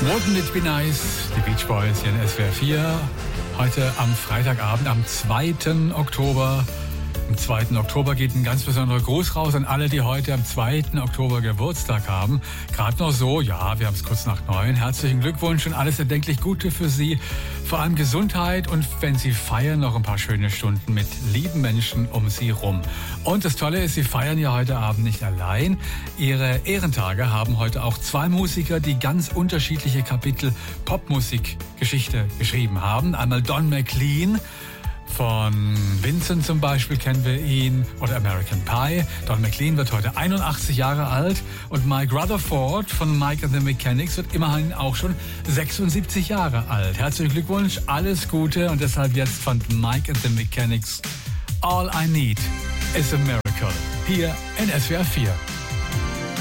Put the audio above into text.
Wouldn't it be nice? Die Beach Boys hier in SWR 4. Heute am Freitagabend, am 2. Oktober. Am 2. Oktober geht ein ganz besonderer Gruß raus an alle, die heute am 2. Oktober Geburtstag haben. Gerade noch so, ja, wir haben es kurz nach 9. Herzlichen Glückwunsch und alles erdenklich Gute für Sie. Vor allem Gesundheit und wenn Sie feiern, noch ein paar schöne Stunden mit lieben Menschen um Sie rum. Und das Tolle ist, Sie feiern ja heute Abend nicht allein. Ihre Ehrentage haben heute auch zwei Musiker, die ganz unterschiedliche Kapitel Popmusikgeschichte geschrieben haben. Einmal Don McLean. Von Vincent zum Beispiel kennen wir ihn, oder American Pie. Don McLean wird heute 81 Jahre alt und Mike Rutherford von Mike and the Mechanics wird immerhin auch schon 76 Jahre alt. Herzlichen Glückwunsch, alles Gute und deshalb jetzt von Mike and the Mechanics All I Need is a Miracle hier in SWR 4.